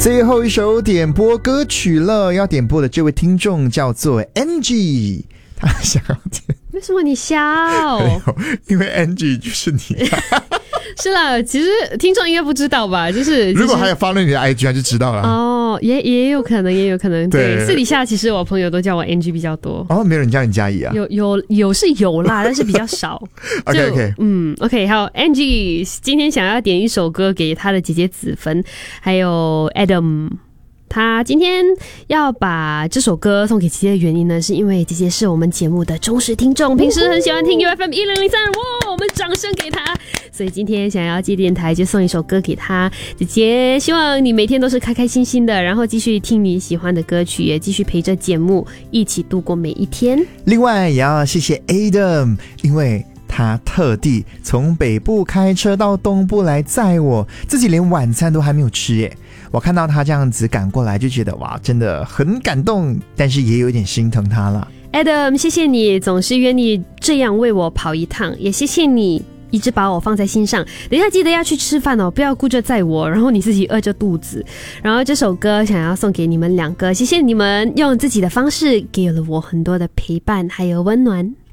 最后一首点播歌曲了，要点播的这位听众叫做 Angie， 他想要点。 为什么你笑？ 因为 Angie 就是你。 是啦，其实听众应该不知道吧？就是如果还有follow你的 IG， 他就知道了。 哦，也有可能，也有可能。对，私底下其实我朋友都叫我 Angie 比较多。 哦，没有人叫你嘉怡啊？ 有是有啦，但是比较少。 OK， OK， 好 ，Angie 今天想要点一首歌给他的姐姐子芬，还有 Adam。他今天要把这首歌送给姐姐的原因呢，是因为姐姐是我们节目的忠实听众，平时很喜欢听 UFM 1003，哇，我们掌声给他。所以今天想要接电台，就送一首歌给他。姐姐希望你每天都是开开心心的，然后继续听你喜欢的歌曲，也继续陪着节目一起度过每一天。 另外也要谢谢 Adam， 因为他特地从北部开车到东部来载我，自己连晚餐都还没有吃耶。我看到他这样子赶过来，就觉得哇，真的很感动，但是也有点心疼他了。 Adam， 谢谢你总是愿意这样为我跑一趟，也谢谢你一直把我放在心上。等一下记得要去吃饭哦，不要顾着载我，然后你自己饿着肚子。然后这首歌想要送给你们两个，谢谢你们用自己的方式给了我很多的陪伴还有温暖。